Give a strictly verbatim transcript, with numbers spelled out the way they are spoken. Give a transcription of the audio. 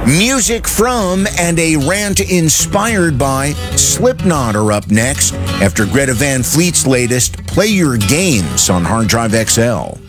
Music from and a rant inspired by Slipknot are up next after Greta Van Fleet's latest Play Your Games on Hard Drive X L.